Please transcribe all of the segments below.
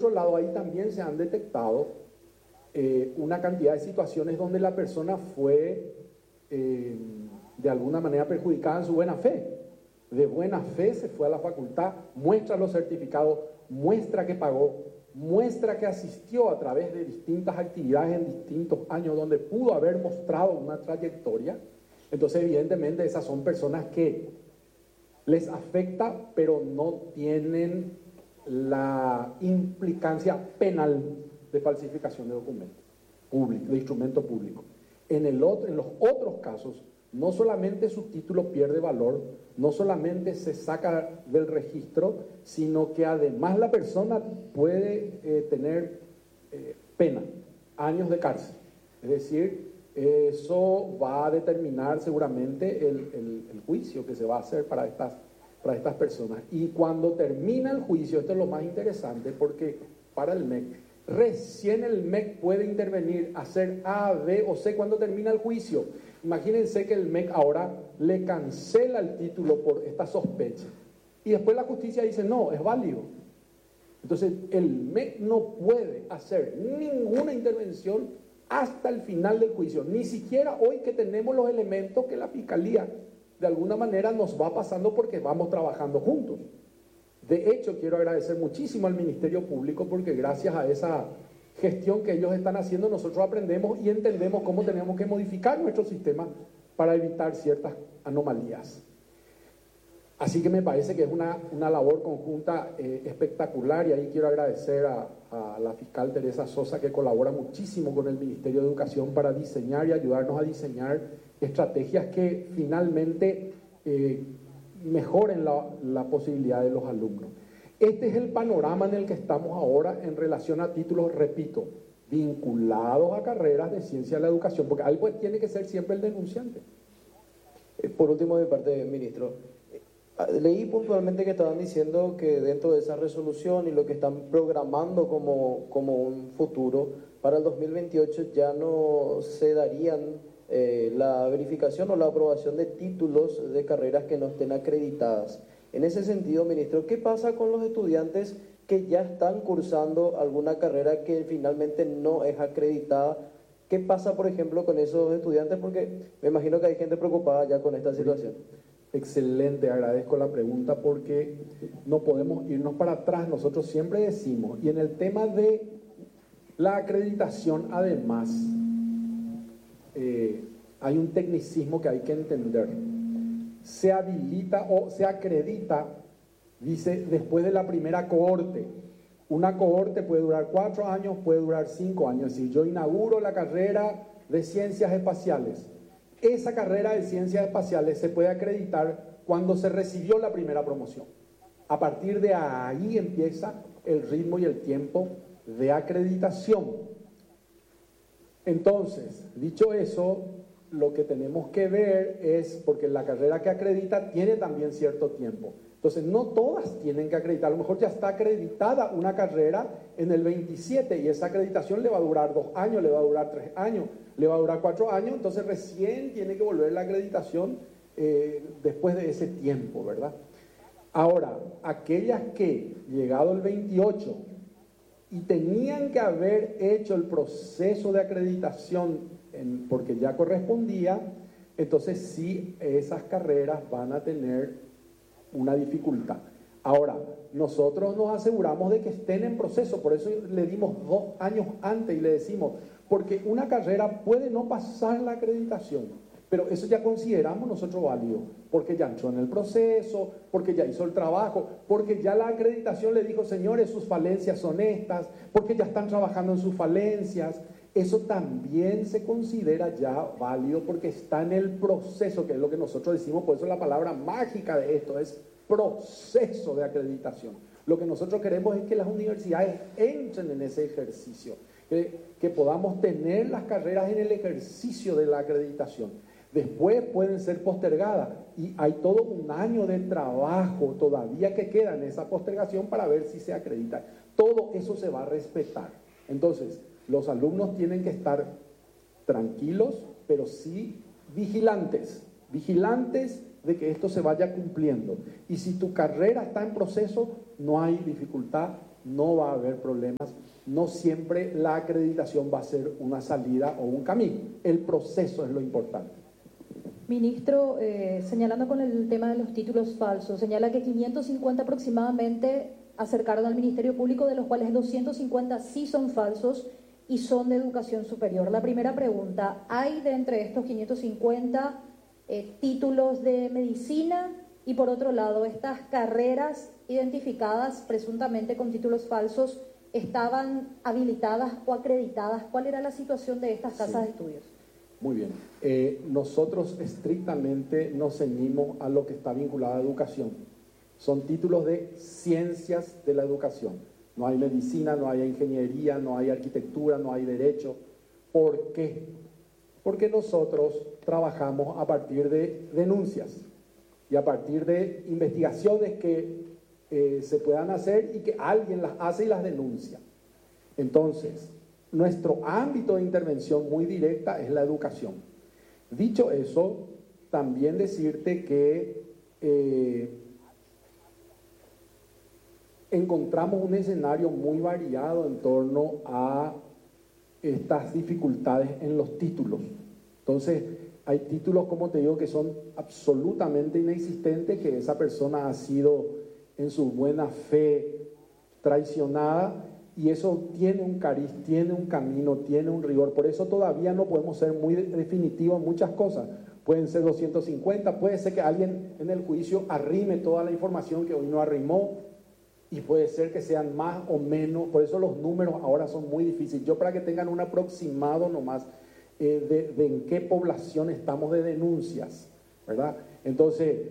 otro lado, ahí también se han detectado una cantidad de situaciones donde la persona fue de alguna manera perjudicada en su buena fe. De buena fe se fue a la facultad, muestra los certificados, muestra que pagó, muestra que asistió a través de distintas actividades en distintos años donde pudo haber mostrado una trayectoria. Entonces, evidentemente, esas son personas que les afecta, pero no tienen la implicancia penal de falsificación de documentos públicos, de instrumento público. En los otros casos, no solamente su título pierde valor, no solamente se saca del registro, sino que además la persona puede tener pena, años de cárcel. Es decir, eso va a determinar seguramente el juicio que se va a hacer para estas personas. Y cuando termina el juicio, esto es lo más interesante, porque para el MEC, recién el MEC puede intervenir, hacer A, B o C cuando termina el juicio. Imagínense que el MEC ahora le cancela el título por esta sospecha. Y después la justicia dice, no, es válido. Entonces, el MEC no puede hacer ninguna intervención hasta el final del juicio. Ni siquiera hoy que tenemos los elementos que la Fiscalía de alguna manera nos va pasando porque vamos trabajando juntos. De hecho, quiero agradecer muchísimo al Ministerio Público porque gracias a esa gestión que ellos están haciendo, nosotros aprendemos y entendemos cómo tenemos que modificar nuestro sistema para evitar ciertas anomalías. Así que me parece que es una labor conjunta espectacular, y ahí quiero agradecer a la fiscal Teresa Sosa, que colabora muchísimo con el Ministerio de Educación para diseñar y ayudarnos a diseñar estrategias que finalmente mejoren la posibilidad de los alumnos. Este es el panorama en el que estamos ahora en relación a títulos, repito, vinculados a carreras de ciencia de la educación, porque ahí pues tiene que ser siempre el denunciante. Por último, de parte del ministro, leí puntualmente que estaban diciendo que dentro de esa resolución y lo que están programando como un futuro, para el 2028 ya no se darían la verificación o la aprobación de títulos de carreras que no estén acreditadas. En ese sentido, ministro, ¿qué pasa con los estudiantes que ya están cursando alguna carrera que finalmente no es acreditada? ¿Qué pasa, por ejemplo, con esos estudiantes? Porque me imagino que hay gente preocupada ya con esta situación. Excelente, agradezco la pregunta porque no podemos irnos para atrás. Nosotros siempre decimos, y en el tema de la acreditación, además, hay un tecnicismo que hay que entender. Se habilita o se acredita, dice, después de la primera cohorte. Una cohorte puede durar 4 años, puede durar 5 años. Es decir, yo inauguro la carrera de ciencias espaciales. Esa carrera de ciencias espaciales se puede acreditar cuando se recibió la primera promoción. A partir de ahí empieza el ritmo y el tiempo de acreditación. Entonces, dicho eso, lo que tenemos que ver es, porque la carrera que acredita tiene también cierto tiempo. Entonces, no todas tienen que acreditar. A lo mejor ya está acreditada una carrera en el 27 y esa acreditación le va a durar 2 años, le va a durar 3 años, le va a durar 4 años, entonces recién tiene que volver la acreditación después de ese tiempo, ¿verdad? Ahora, aquellas que, llegado el 28, y tenían que haber hecho el proceso de acreditación porque ya correspondía, entonces sí, esas carreras van a tener una dificultad. Ahora, nosotros nos aseguramos de que estén en proceso, por eso le dimos 2 años antes y le decimos, porque una carrera puede no pasar la acreditación, pero eso ya consideramos nosotros válido, porque ya entró en el proceso, porque ya hizo el trabajo, porque ya la acreditación le dijo, señores, sus falencias son estas, porque ya están trabajando en sus falencias. Eso también se considera ya válido porque está en el proceso, que es lo que nosotros decimos, por eso la palabra mágica de esto es proceso de acreditación. Lo que nosotros queremos es que las universidades entren en ese ejercicio, que podamos tener las carreras en el ejercicio de la acreditación. Después pueden ser postergadas y hay todo un año de trabajo todavía que queda en esa postergación para ver si se acredita. Todo eso se va a respetar. Entonces, los alumnos tienen que estar tranquilos, pero sí vigilantes de que esto se vaya cumpliendo. Y si tu carrera está en proceso, no hay dificultad, no va a haber problemas. No siempre la acreditación va a ser una salida o un camino. El proceso es lo importante. Ministro, señalando con el tema de los títulos falsos, señala que 550 aproximadamente acercaron al Ministerio Público, de los cuales 250 sí son falsos y son de educación superior. La primera pregunta, ¿hay de entre estos 550 títulos de medicina? Y por otro lado, estas carreras identificadas presuntamente con títulos falsos, ¿estaban habilitadas o acreditadas? ¿Cuál era la situación de estas casas de estudios? Muy bien. Nosotros estrictamente nos ceñimos a lo que está vinculado a educación. Son títulos de ciencias de la educación. No hay medicina, no hay ingeniería, no hay arquitectura, no hay derecho. ¿Por qué? Porque nosotros trabajamos a partir de denuncias y a partir de investigaciones que se puedan hacer y que alguien las hace y las denuncia. Entonces, nuestro ámbito de intervención muy directa es la educación. Dicho eso, también decirte que encontramos un escenario muy variado en torno a estas dificultades en los títulos. Entonces, hay títulos, como te digo, que son absolutamente inexistentes, que esa persona ha sido en su buena fe traicionada, y eso tiene un cariz, tiene un camino, tiene un rigor. Por eso todavía no podemos ser muy definitivos en muchas cosas. Pueden ser 250, puede ser que alguien en el juicio arrime toda la información que hoy no arrimó, y puede ser que sean más o menos. Por eso los números ahora son muy difíciles. Yo, para que tengan un aproximado nomás de en qué población estamos de denuncias, ¿verdad? Entonces,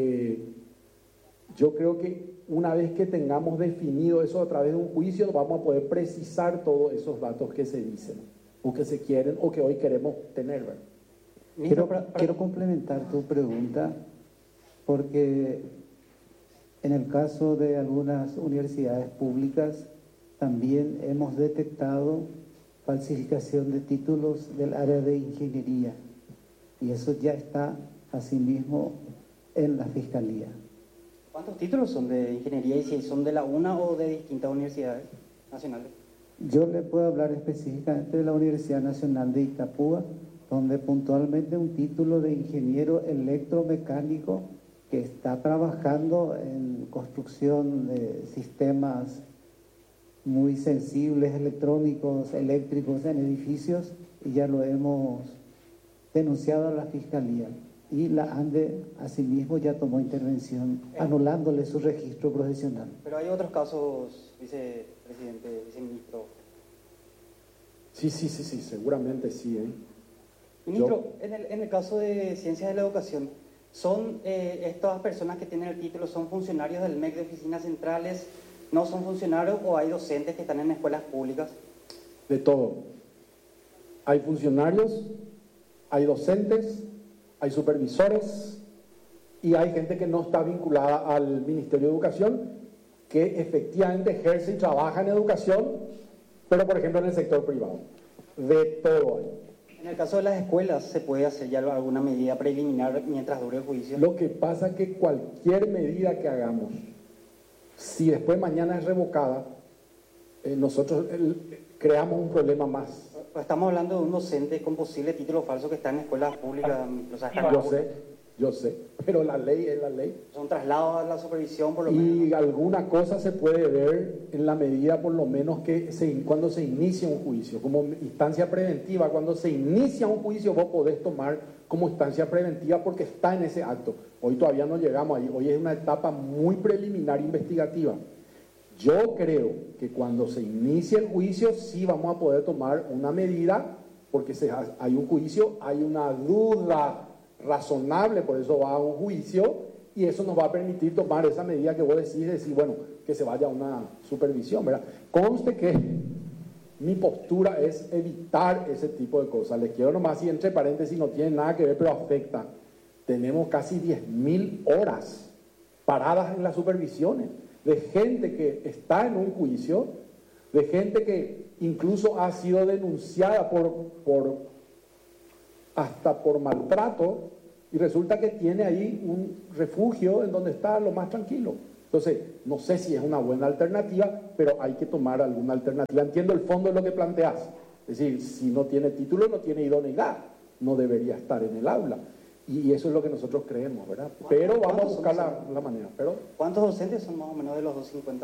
yo creo que una vez que tengamos definido eso a través de un juicio, vamos a poder precisar todos esos datos que se dicen, o que se quieren, o que hoy queremos tener, ¿verdad? Quiero complementar tu pregunta, porque en el caso de algunas universidades públicas también hemos detectado falsificación de títulos del área de ingeniería, y eso ya está asimismo en la Fiscalía. ¿Cuántos títulos son de ingeniería y si son de la UNA o de distintas universidades nacionales? Yo le puedo hablar específicamente de la Universidad Nacional de Itapúa, donde puntualmente un título de ingeniero electromecánico que está trabajando en construcción de sistemas muy sensibles, electrónicos, eléctricos en edificios, y ya lo hemos denunciado a la Fiscalía. Y la ANDE, asimismo, ya tomó intervención anulándole su registro profesional. Pero hay otros casos, vicepresidente, viceministro. Sí, seguramente sí. Ministro, en el caso de Ciencias de la Educación, ¿son estas personas que tienen el título, son funcionarios del MEC de oficinas centrales, no son funcionarios, o hay docentes que están en escuelas públicas? De todo. Hay funcionarios, hay docentes, hay supervisores, y hay gente que no está vinculada al Ministerio de Educación, que efectivamente ejerce y trabaja en educación, pero por ejemplo en el sector privado. De todo hay. En el caso de las escuelas, ¿se puede hacer ya alguna medida preliminar mientras dure el juicio? Lo que pasa es que cualquier medida que hagamos, si después mañana es revocada, nosotros creamos un problema más. Estamos hablando de un docente con posible título falso que está en escuelas públicas. Yo sé, pero la ley es la ley. Son traslados a la supervisión, por lo menos. Y alguna cosa se puede ver en la medida, por lo menos, que cuando se inicia un juicio, como instancia preventiva. Cuando se inicia un juicio, vos podés tomar como instancia preventiva porque está en ese acto. Hoy todavía no llegamos ahí. Hoy es una etapa muy preliminar investigativa. Yo creo que cuando se inicie el juicio sí vamos a poder tomar una medida, porque hay un juicio, hay una duda razonable, por eso va a un juicio, y eso nos va a permitir tomar esa medida que vos decís, bueno, que se vaya a una supervisión, ¿verdad? Conste que mi postura es evitar ese tipo de cosas. Les quiero nomás, y entre paréntesis, no tiene nada que ver, pero afecta. Tenemos casi 10.000 horas paradas en las supervisiones, de gente que está en un juicio, de gente que incluso ha sido denunciada hasta por maltrato, y resulta que tiene ahí un refugio en donde está lo más tranquilo. Entonces, no sé si es una buena alternativa, pero hay que tomar alguna alternativa. Entiendo el fondo de lo que planteas. Es decir, si no tiene título, no tiene idoneidad, no debería estar en el aula. Y eso es lo que nosotros creemos, ¿verdad? Pero vamos a buscar la manera. ¿Pero? ¿Cuántos docentes son más o menos de los 250?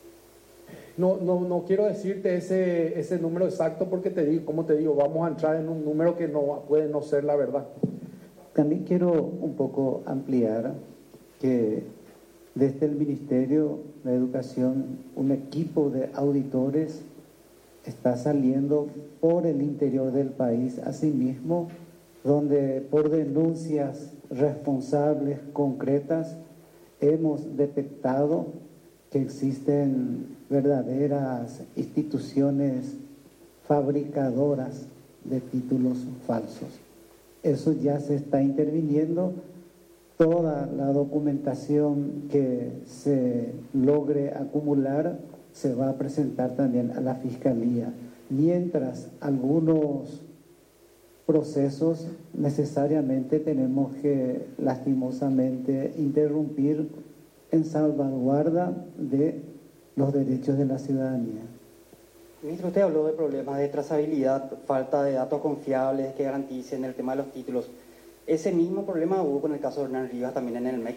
No quiero decirte ese número exacto porque como te digo, vamos a entrar en un número que no puede no ser la verdad. También quiero un poco ampliar que desde el Ministerio de Educación un equipo de auditores está saliendo por el interior del país, asimismo, donde por denuncias responsables, concretas, hemos detectado que existen verdaderas instituciones fabricadoras de títulos falsos. Eso ya se está interviniendo. Toda la documentación que se logre acumular se va a presentar también a la Fiscalía, mientras algunos procesos necesariamente tenemos que lastimosamente interrumpir en salvaguarda de los derechos de la ciudadanía. Ministro, usted habló de problemas de trazabilidad, falta de datos confiables que garanticen el tema de los títulos. Ese mismo problema hubo con el caso de Hernán Rivas también en el MEC.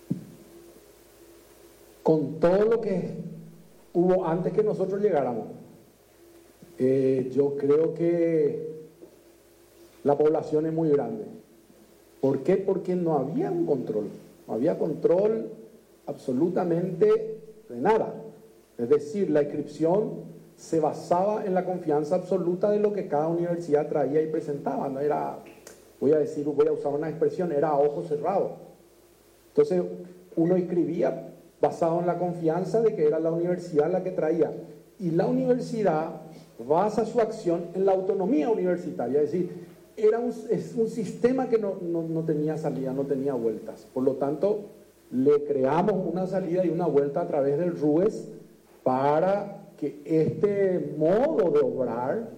Con todo lo que hubo antes que nosotros llegáramos, yo creo que la población es muy grande. ¿Por qué? Porque no había un control. No había control absolutamente de nada. Es decir, la inscripción se basaba en la confianza absoluta de lo que cada universidad traía y presentaba. No era, voy a usar una expresión, era a ojos cerrados. Entonces, uno inscribía basado en la confianza de que era la universidad la que traía. Y la universidad basa su acción en la autonomía universitaria. Es decir, es un sistema que no tenía salida, no tenía vueltas. Por lo tanto, le creamos una salida y una vuelta a través del RUES para que este modo de obrar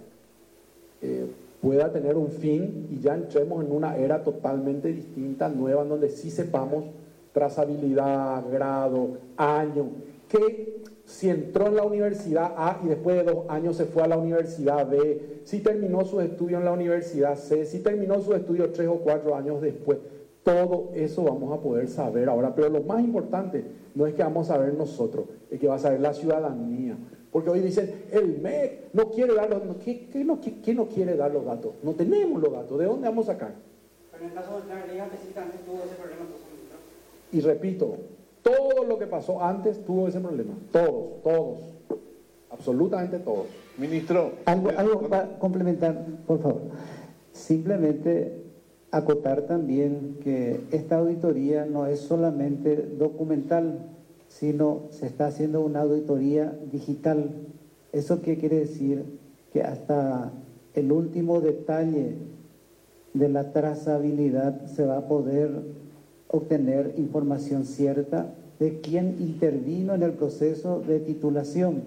pueda tener un fin y ya entremos en una era totalmente distinta, nueva, en donde sí sepamos trazabilidad, grado, año, que si entró en la universidad A y después de 2 años se fue a la universidad B, si terminó sus estudios en la universidad C, si terminó sus estudios 3 o 4 años después, todo eso vamos a poder saber ahora. Pero lo más importante no es que vamos a saber nosotros, es que va a saber la ciudadanía. Porque hoy dicen, el MEC no quiere dar los datos. ¿Quién no quiere dar los datos? No tenemos los datos. ¿De dónde vamos a sacar? Pero en el caso de la Liga específicamente tuvo ese problema. Y repito, todo lo que pasó antes tuvo ese problema. Todos. Absolutamente todos. Ministro. Algo para complementar, por favor. Simplemente acotar también que esta auditoría no es solamente documental, sino se está haciendo una auditoría digital. ¿Eso qué quiere decir? Que hasta el último detalle de la trazabilidad se va a poder obtener información cierta de quién intervino en el proceso de titulación.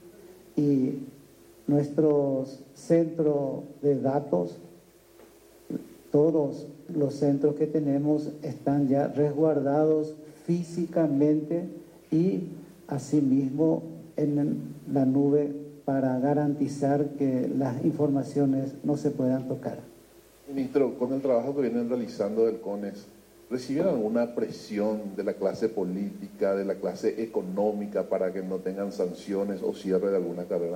Y nuestros centros de datos, todos los centros que tenemos están ya resguardados físicamente y asimismo en la nube para garantizar que las informaciones no se puedan tocar. Ministro, con el trabajo que vienen realizando del CONES, ¿reciben alguna presión de la clase política, de la clase económica para que no tengan sanciones o cierre de alguna carrera?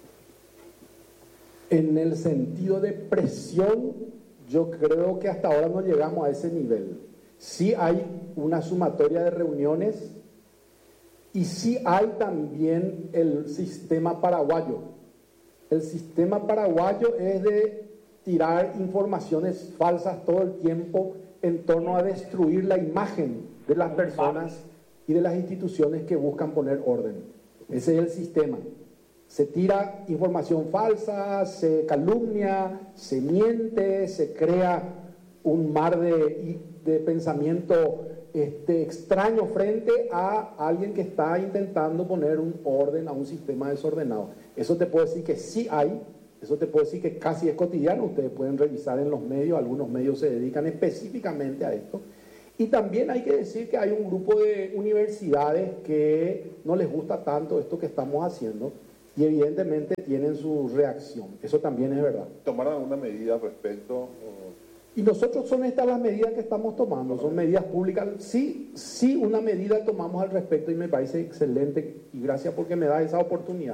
En el sentido de presión, yo creo que hasta ahora no llegamos a ese nivel. Sí hay una sumatoria de reuniones y sí hay también el sistema paraguayo. El sistema paraguayo es de tirar informaciones falsas todo el tiempo en torno a destruir la imagen de las personas y de las instituciones que buscan poner orden. Ese es el sistema. Se tira información falsa, se calumnia, se miente, se crea un mar de pensamiento extraño frente a alguien que está intentando poner un orden a un sistema desordenado. Eso te puedo decir que sí hay, eso te puedo decir que casi es cotidiano. Ustedes pueden revisar en los medios, algunos medios se dedican específicamente a esto. Y también hay que decir que hay un grupo de universidades que no les gusta tanto esto que estamos haciendo y evidentemente tienen su reacción. Eso también es verdad. ¿Tomaron alguna medida al respecto? Y nosotros son estas las medidas que estamos tomando, son medidas públicas. Sí, una medida tomamos al respecto y me parece excelente y gracias porque me da esa oportunidad.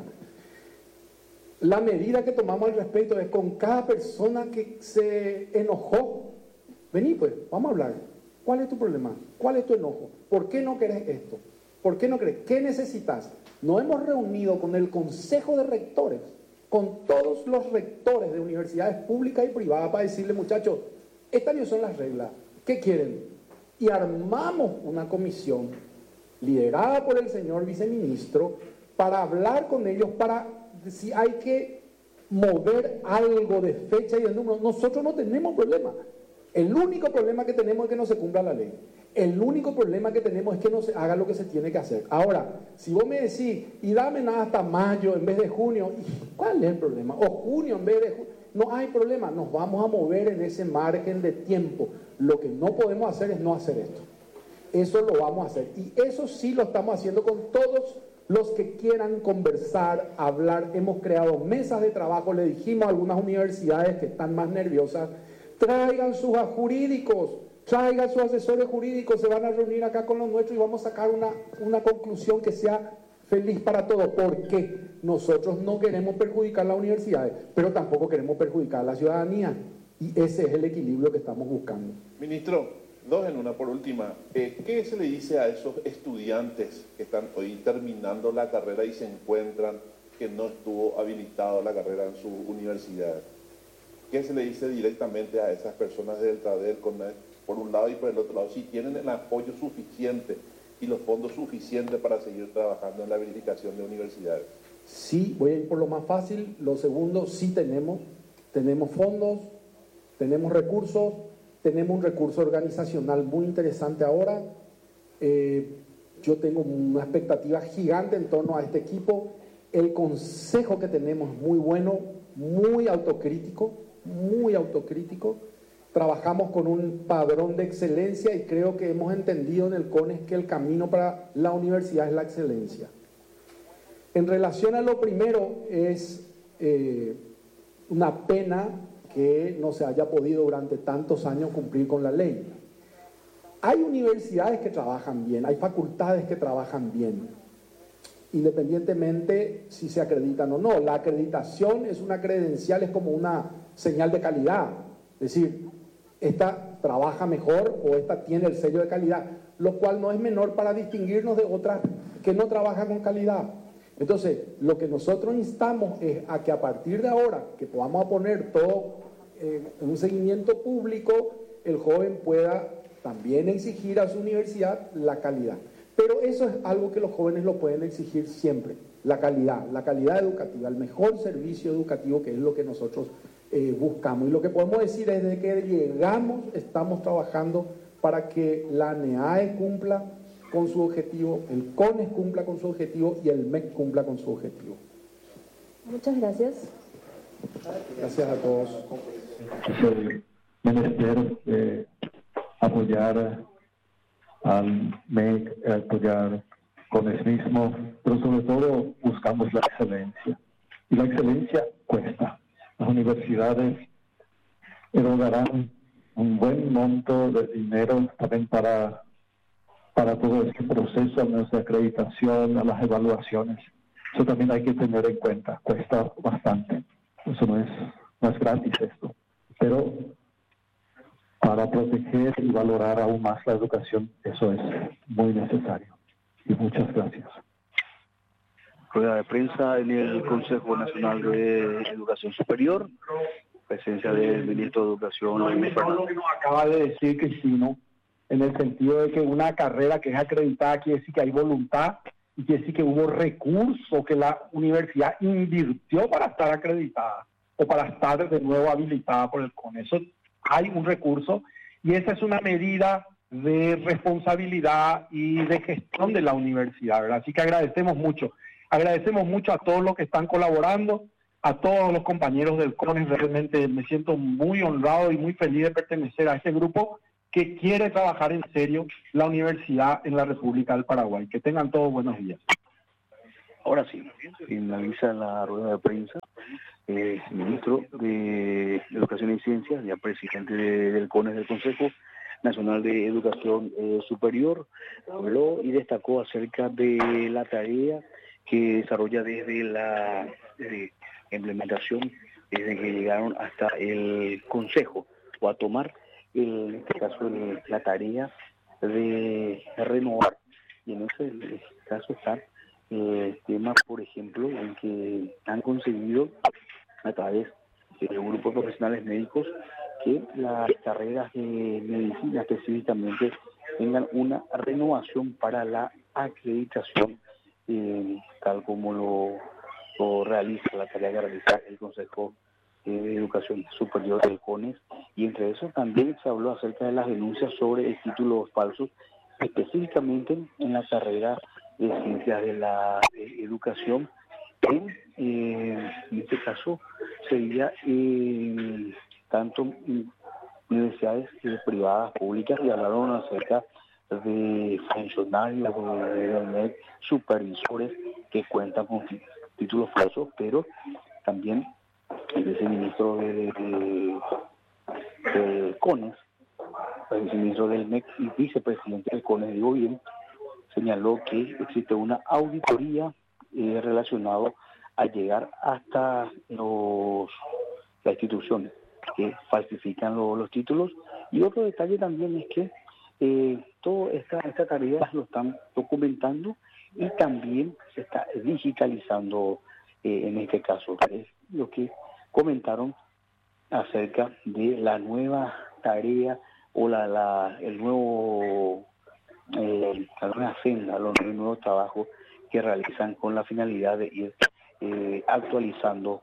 La medida que tomamos al respecto es con cada persona que se enojó. Vení pues, vamos a hablar. ¿Cuál es tu problema? ¿Cuál es tu enojo? ¿Por qué no querés esto? ¿Por qué no querés? ¿Qué necesitas? Nos hemos reunido con el Consejo de Rectores, con todos los rectores de universidades públicas y privadas para decirle, muchachos, estas no son las reglas. ¿Qué quieren? Y armamos una comisión liderada por el señor viceministro para hablar con ellos, para si hay que mover algo de fecha y de número. Nosotros no tenemos problema. El único problema que tenemos es que no se cumpla la ley. El único problema que tenemos es que no se haga lo que se tiene que hacer. Ahora, si vos me decís, y dame nada hasta mayo en vez de junio, ¿cuál es el problema? O junio en vez de junio. No hay problema, nos vamos a mover en ese margen de tiempo. Lo que no podemos hacer es no hacer esto. Eso lo vamos a hacer. Y eso sí lo estamos haciendo con todos los que quieran conversar, hablar. Hemos creado mesas de trabajo, le dijimos a algunas universidades que están más nerviosas, traigan sus jurídicos, traigan sus asesores jurídicos, se van a reunir acá con los nuestros y vamos a sacar una conclusión que sea feliz para todos, porque nosotros no queremos perjudicar a las universidades, pero tampoco queremos perjudicar a la ciudadanía, y ese es el equilibrio que estamos buscando. Ministro, dos en una por última. ¿Qué se le dice a esos estudiantes que están hoy terminando la carrera y se encuentran que no estuvo habilitado la carrera en su universidad? ¿Qué se le dice directamente a esas personas del TRADER, por un lado y por el otro lado, si tienen el apoyo suficiente y los fondos suficientes para seguir trabajando en la verificación de universidades? Sí, voy a ir por lo más fácil. Lo segundo, sí tenemos fondos, tenemos recursos, tenemos un recurso organizacional muy interesante ahora. Yo tengo una expectativa gigante en torno a este equipo. El consejo que tenemos es muy bueno, muy autocrítico. Trabajamos con un padrón de excelencia y creo que hemos entendido en el CONES que el camino para la universidad es la excelencia. En relación a lo primero, es una pena que no se haya podido durante tantos años cumplir con la ley. Hay universidades que trabajan bien, hay facultades que trabajan bien, independientemente si se acreditan o no. La acreditación es una credencial, es como una señal de calidad. Es decir, esta trabaja mejor o esta tiene el sello de calidad, lo cual no es menor para distinguirnos de otras que no trabajan con calidad. Entonces, lo que nosotros instamos es a que a partir de ahora, que podamos poner todo en un seguimiento público, el joven pueda también exigir a su universidad la calidad. Pero eso es algo que los jóvenes lo pueden exigir siempre, la calidad educativa, el mejor servicio educativo, que es lo que nosotros buscamos. Y lo que podemos decir es de que llegamos, estamos trabajando para que la NEAE cumpla con su objetivo, el CONES cumpla con su objetivo y el MEC cumpla con su objetivo. Muchas gracias. Gracias a todos. Es menester apoyar al MEC, apoyar CONES mismo, pero sobre todo buscamos la excelencia. Y la excelencia cuesta. Las universidades erogarán un buen monto de dinero también para todo este proceso, a nuestra acreditación, a las evaluaciones. Eso también hay que tener en cuenta, cuesta bastante. Eso no es gratis esto. Pero para proteger y valorar aún más la educación, eso es muy necesario. Y muchas gracias. Rueda de prensa en el Consejo Nacional de Educación Superior, presencia del ministro de Educación. Acaba de decir que sí, ¿no? En el sentido de que una carrera que es acreditada quiere decir que hay voluntad y quiere decir que hubo recursos que la universidad invirtió para estar acreditada o para estar de nuevo habilitada por el CONES. Eso hay un recurso y esa es una medida de responsabilidad y de gestión de la universidad, ¿verdad? Así que agradecemos mucho a todos los que están colaborando, a todos los compañeros del CONES. Realmente me siento muy honrado y muy feliz de pertenecer a este grupo que quiere trabajar en serio la universidad en la República del Paraguay. Que tengan todos buenos días. Ahora sí, finaliza la rueda de prensa. El ministro de Educación y Ciencias, ya presidente del CONES, del Consejo Nacional de Educación Superior, habló y destacó acerca de la tarea que desarrolla desde la implementación, desde que llegaron hasta el Consejo, o a tomar, en este caso, la tarea de renovar. Y en ese caso está temas, por ejemplo, en que han conseguido a través del grupo de profesionales médicos que las carreras de medicina específicamente tengan una renovación para la acreditación, tal como lo realiza la tarea que realiza el Consejo de Educación Superior del CONES, y entre eso también se habló acerca de las denuncias sobre el título falso, específicamente en la carrera de Ciencias de la Educación. En este caso sería tanto universidades privadas, públicas, y hablaron acerca de funcionarios del MEC, supervisores que cuentan con títulos falsos, pero también el viceministro del CONES, el viceministro del MEC y vicepresidente del CONES, digo bien, señaló que existe una auditoría relacionada a llegar hasta las instituciones que falsifican los títulos. Y otro detalle también es que toda esta tarea lo están documentando y también se está digitalizando en este caso. Es lo que comentaron acerca de la nueva tarea o la nueva senda, los nuevos trabajos que realizan con la finalidad de ir actualizando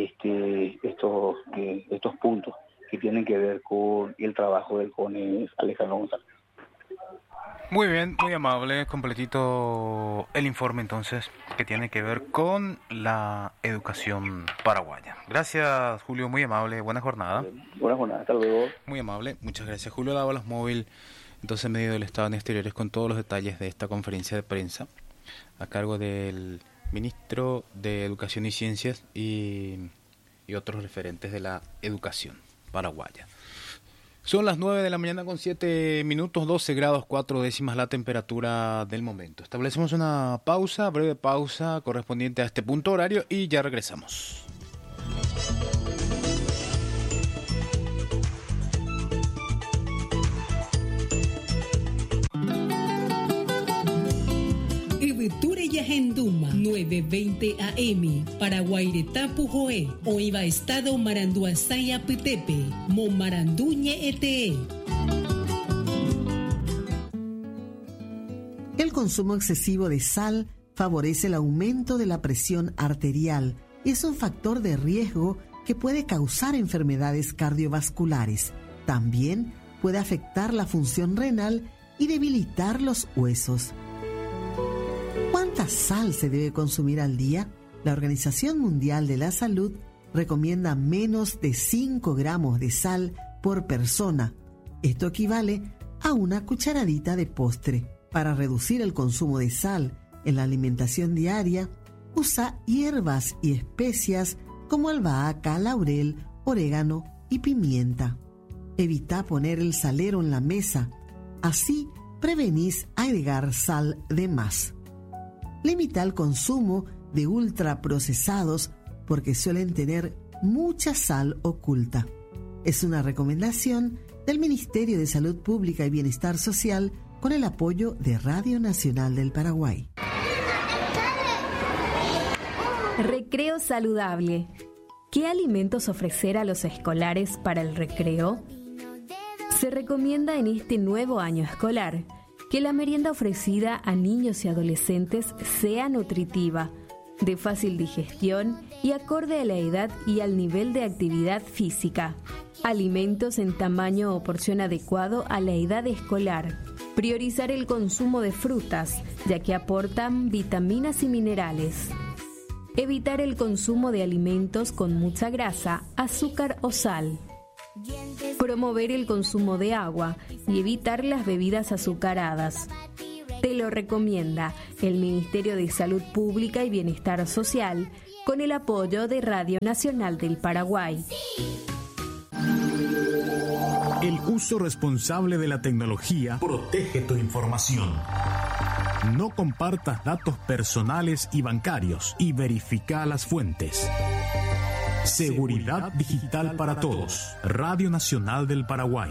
estos puntos que tienen que ver con el trabajo del CONES. Alejandro González. Muy bien, muy amable, completito el informe entonces que tiene que ver con la educación paraguaya. Gracias, Julio, muy amable, buena jornada. Buena jornada, hasta luego. Muy amable, muchas gracias. Julio Dávalos Móvil, entonces medio del Estado en Exteriores, con todos los detalles de esta conferencia de prensa a cargo del ministro de Educación y Ciencias y otros referentes de la educación paraguaya. Son las 9 de la mañana con 7 minutos, 12 grados 4 décimas la temperatura del momento. Establecemos una pausa, breve pausa correspondiente a este punto horario y ya regresamos. Ibuture Yahenduma 920 AM Paraguaireta Pujoe Oiva Estado Maranduasaya Pitepe Momaranduñe Ete. El consumo excesivo de sal favorece el aumento de la presión arterial y es un factor de riesgo que puede causar enfermedades cardiovasculares. También puede afectar la función renal y debilitar los huesos. ¿Cuánta sal se debe consumir al día? La Organización Mundial de la Salud recomienda menos de 5 gramos de sal por persona. Esto equivale a una cucharadita de postre. Para reducir el consumo de sal en la alimentación diaria, usa hierbas y especias como albahaca, laurel, orégano y pimienta. Evita poner el salero en la mesa. Así prevenís agregar sal de más. Limita el consumo de ultraprocesados porque suelen tener mucha sal oculta. Es una recomendación del Ministerio de Salud Pública y Bienestar Social con el apoyo de Radio Nacional del Paraguay. Recreo saludable. ¿Qué alimentos ofrecer a los escolares para el recreo? Se recomienda en este nuevo año escolar que la merienda ofrecida a niños y adolescentes sea nutritiva, de fácil digestión y acorde a la edad y al nivel de actividad física. Alimentos en tamaño o porción adecuado a la edad escolar. Priorizar el consumo de frutas, ya que aportan vitaminas y minerales. Evitar el consumo de alimentos con mucha grasa, azúcar o sal. Promover el consumo de agua, y evitar las bebidas azucaradas. Te lo recomienda el Ministerio de Salud Pública y Bienestar Social con el apoyo de Radio Nacional del Paraguay. El uso responsable de la tecnología protege tu información. No compartas datos personales y bancarios y verifica las fuentes. Seguridad digital para todos. Radio Nacional del Paraguay.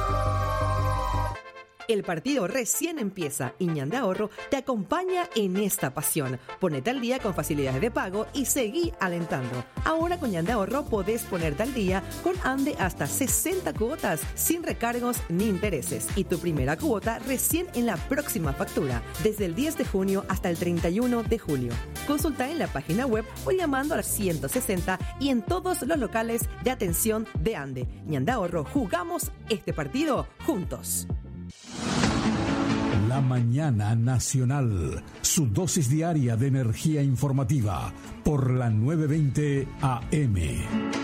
El partido recién empieza y Ñande Ahorro te acompaña en esta pasión. Ponete al día con facilidades de pago y seguí alentando. Ahora con Ñande Ahorro podés ponerte al día con Ande hasta 60 cuotas sin recargos ni intereses. Y tu primera cuota recién en la próxima factura, desde el 10 de junio hasta el 31 de julio. Consulta en la página web o llamando al 160 y en todos los locales de atención de Ande. Ñande Ahorro, jugamos este partido juntos. La Mañana Nacional, su dosis diaria de energía informativa por la 920 AM.